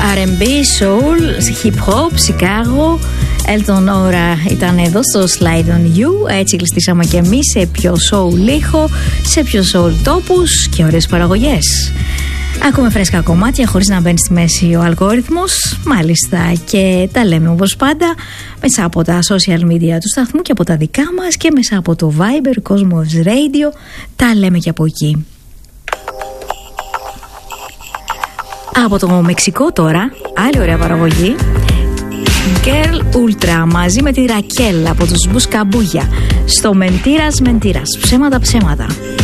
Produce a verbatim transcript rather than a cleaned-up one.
αρ εν μπι, soul, hip hop, Chicago. Elton Ora ήταν εδώ στο Slide on You. Έτσι κλειστήσαμε και εμείς σε πιο soul ήχο, σε πιο soul τόπους και ωραίες παραγωγές. Ακούμε φρέσκα κομμάτια χωρίς να μπαίνει στη μέση ο αλγόριθμος. Μάλιστα, και τα λέμε όπως πάντα μέσα από τα social media του σταθμού και από τα δικά μας και μέσα από το Viber Cosmos Radio. Τα λέμε και από εκεί. Από το Μεξικό τώρα, άλλη ωραία παραγωγή, Girl Ultra μαζί με τη Ρακέλ από τους Μπουσκαμπούγια στο Mentiras Mentiras, ψέματα ψέματα.